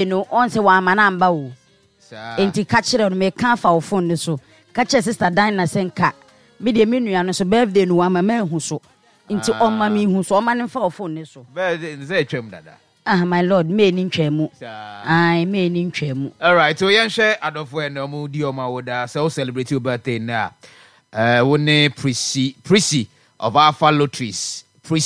no on se wa manamba o enti ka kire no me ka fa wo phone ni so ka kire sister Dina senka me de me nua no so birthday no wa ma hu so enti on ma me hu so on ma ne fa wo phone ni so birthday ze twem dada my lord me ni ntwemu ai me ni ntwemu. All right, so yen share adofo en omo di oma woda so celebrate your birthday na woni Prissy of Alpha Lotteries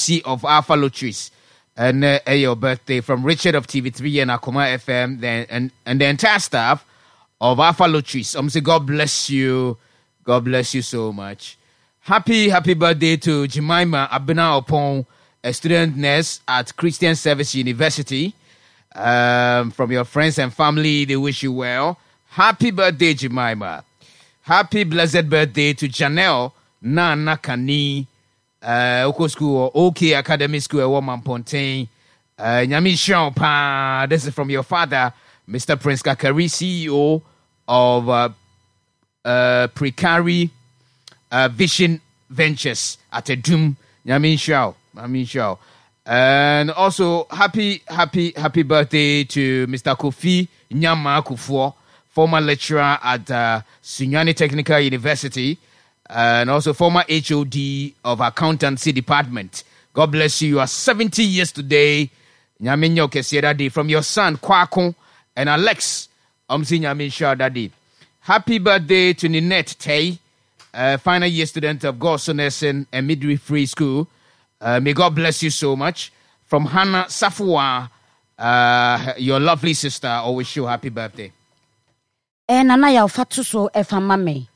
and your birthday from Richard of TV3 and Akoma FM then and the entire staff of Alpha Lotteries. Say God bless you so much. Happy birthday to Jemima Abena Opon, a student nurse at Christian Service University. From your friends and family, they wish you well. Happy birthday, Jemima. Happy blessed birthday to Janelle Nana Kani, Oko School, OK Academy School, Woman Pontain. Nyami Champa, this is from your father, Mr. Prince Kakari, CEO of Precari Vision Ventures at Edum. Nyami Shao. And also, happy birthday to Mr. Kofi Nyama Kufuor, former lecturer at Sunyani Technical University, and also former HOD of Accountancy Department. God bless you. You are 70 years today. Nyaminyo Kesiedadi from your son, Kwako, and Alex. Nyamin Shadadi. Happy birthday to Ninette Tay, final year student of Goso Nursing and Midwifery School. May God bless you so much. From Hannah Safua, your lovely sister, I wish you happy birthday. Nana ya fatu so efa mame.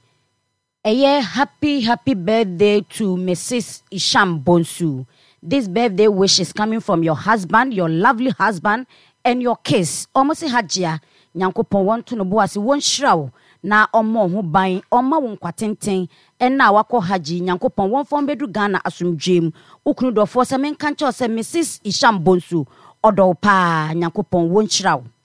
Happy birthday to Mrs. Isham Bonsu. This birthday wish is coming from your husband, your lovely husband, and your kids. Almost hajia, nyankopon want to no boasi won shraw. Na omo ho ban oma won kwatenten na wako haji nyankopon won fon bedu Ghana asumdwem ukunu dofo se menka nche se Mrs. Isham Bonsu odo pa nyankopon won kyirawo.